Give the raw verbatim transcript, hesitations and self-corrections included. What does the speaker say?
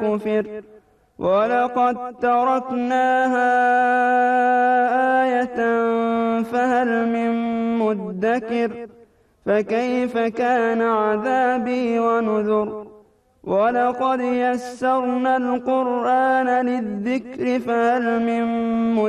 كفر ولقد تركناها آية فهل من مدكر فكيف كان عذابي ونذر ولقد يسرنا القرآن للذكر فهل من مدكر